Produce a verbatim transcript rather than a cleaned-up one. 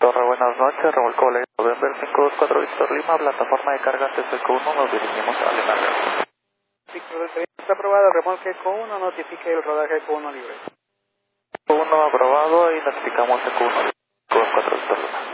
Torre, buenas noches, remolque Bolivia, November cinco dos cuatro Víctor Lima, plataforma de carga T C Q uno, nos dirigimos a Alemania. Víctor, está aprobado, remolque Q uno, notifique el rodaje Q uno libre. Q uno aprobado y notificamos a Q uno, cinco dos cuatro Víctor Lima.